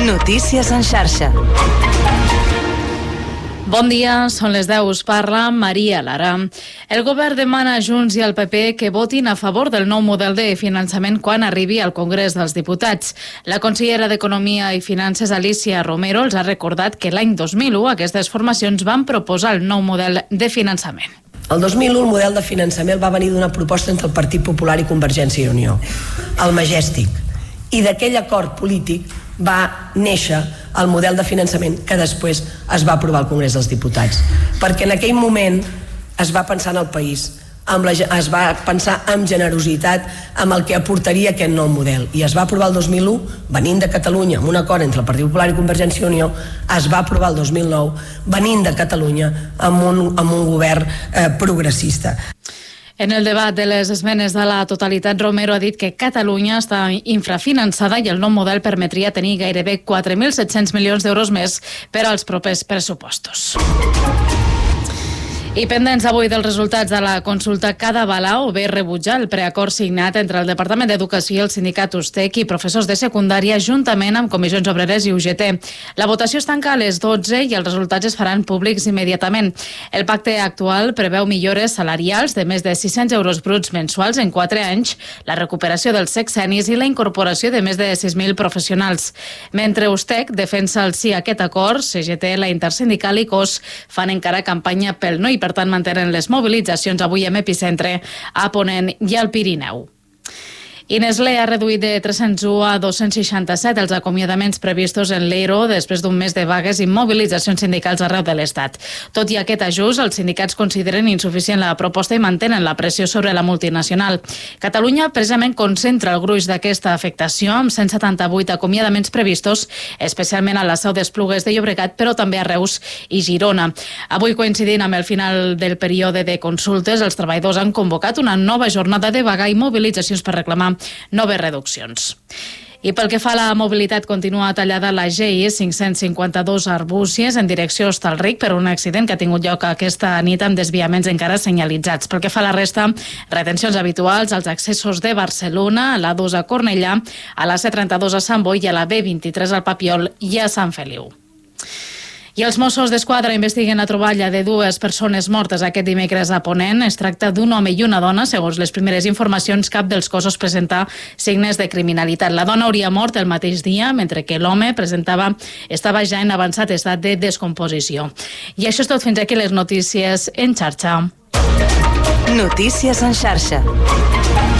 Notícies en xarxa. Bon dia, són les 10, us parla Maria Lara. El govern demana a Junts i al PP que votin a favor del nou model de finançament quan arribi al Congrés dels Diputats. La consellera d'Economia i Finances, Alícia Romero, els ha recordat que l'any 2001 aquestes formacions van proposar el nou model de finançament. El 2001 el model de finançament va venir d'una proposta entre el Partit Popular i Convergència i Unió, el Majestic, i d'aquell acord polític va néixer el model de finançament que després es va aprovar al Congrés dels Diputats, perquè en aquell moment es va pensar en el país, es va pensar amb generositat amb el que aportaria aquest nou model, i es va aprovar el 2001 venint de Catalunya, amb un acord entre el Partit Popular i Convergència i Unió. Es va aprovar el 2009 venint de Catalunya amb un govern progressista. En el debat de les esmenes de la totalitat, Romero ha dit que Catalunya està infrafinançada i el nou model permetria tenir gairebé 4.700 milions d'euros més per als propers pressupostos. I pendents avui dels resultats de la consulta Cada o bé rebutjar el preacord signat entre el Departament d'Educació i el sindicat USTEC i professors de secundària juntament amb Comissions Obreres i UGT. La votació es tanca a les 12 i els resultats es faran públics immediatament. El pacte actual preveu millores salarials de més de 600 euros bruts mensuals en 4 anys, la recuperació dels sexennis i la incorporació de més de 6.000 professionals. Mentre USTEC defensa el sí a aquest acord, CGT, la Intersindical i COS fan encara campanya pel no i per tant mantenen les mobilitzacions avui amb epicentre a Ponent i al Pirineu. I Nestlé ha reduït de 301 a 267 els acomiadaments previstos en l'ERO després d'un mes de vagues i mobilitzacions sindicals arreu de l'Estat. Tot i aquest ajust, els sindicats consideren insuficient la proposta i mantenen la pressió sobre la multinacional. Catalunya precisament concentra el gruix d'aquesta afectació amb 178 acomiadaments previstos, especialment a la Seu d'Esplugues de Llobregat, però també a Reus i Girona. Avui, coincidint amb el final del període de consultes, els treballadors han convocat una nova jornada de vaga i mobilitzacions per reclamar noves reduccions. I pel que fa a la mobilitat, continua tallada la GI 552 Arbúcies en direcció a Hostalric per un accident que ha tingut lloc aquesta nit amb desviaments encara senyalitzats. Pel que fa a la resta, retencions habituals als accessos de Barcelona, a l'A2 a Cornellà, a la C32 a Sant Boi i a la B23 al Papiol i a Sant Feliu. I els Mossos d'Esquadra investiguen la troballa de 2 persones mortes aquest dimecres a Ponent. Es tracta d'un home i una dona. Segons les primeres informacions, cap dels cossos presenta signes de criminalitat. La dona hauria mort el mateix dia, mentre que l'home estava ja en avançat estat de descomposició. I això és tot, fins aquí les notícies en xarxa. Notícies en xarxa.